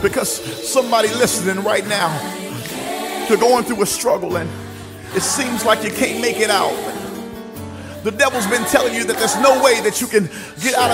Because somebody listening right now, you're going through a struggle and it seems like you can't make it out. The devil's been telling you that there's no way that you can get out of